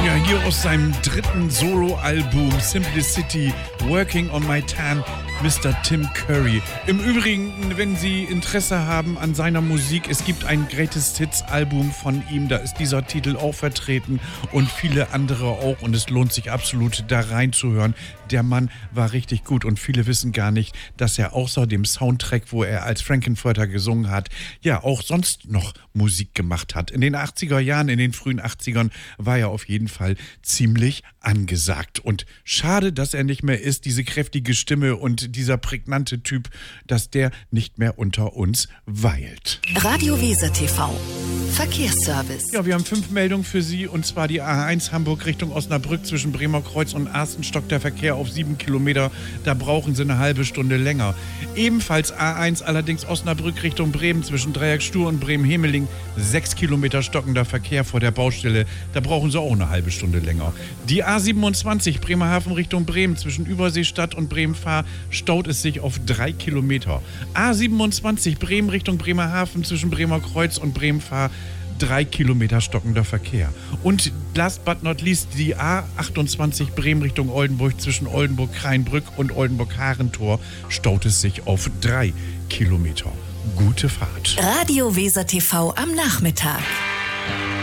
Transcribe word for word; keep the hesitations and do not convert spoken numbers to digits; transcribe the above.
Ja, hier aus seinem dritten Solo-Album Simplicity, Working on My Tan, Mister Tim Curry. Im Übrigen, wenn Sie Interesse haben an seiner Musik, es gibt ein Greatest Hits Album von ihm, da ist dieser Titel auch vertreten und viele andere auch und es lohnt sich absolut da reinzuhören. Der Mann war richtig gut und viele wissen gar nicht, dass er außer dem Soundtrack, wo er als Frankenfurter gesungen hat, ja auch sonst noch Musik gemacht hat. In den achtziger Jahren, in den frühen achtzigern war er auf jeden Fall ziemlich angesagt. Und schade, dass er nicht mehr ist, diese kräftige Stimme und dieser prägnante Typ, dass der nicht mehr unter uns weilt. Radio Weser T V Verkehrsservice. Ja, wir haben fünf Meldungen für Sie und zwar die A eins Hamburg Richtung Osnabrück zwischen Bremer Kreuz und Arsten stockt der Verkehr auf sieben Kilometer. Da brauchen Sie eine halbe Stunde länger. Ebenfalls A eins allerdings Osnabrück Richtung Bremen zwischen Dreieckstuhr und Bremen-Hemeling. Sechs Kilometer stockender Verkehr vor der Baustelle. Da brauchen Sie auch eine halbe Stunde länger. Die A siebenundzwanzig Bremerhaven Richtung Bremen zwischen Überseestadt und Bremen-Fahr staut es sich auf drei Kilometer. A siebenundzwanzig Bremen Richtung Bremerhaven zwischen Bremer Kreuz und Bremen-Fahr drei Kilometer stockender Verkehr. Und last but not least die A achtundzwanzig Bremen Richtung Oldenburg zwischen Oldenburg-Kreinbrück und Oldenburg-Harentor staut es sich auf drei Kilometer. Gute Fahrt. Radio Weser T V am Nachmittag.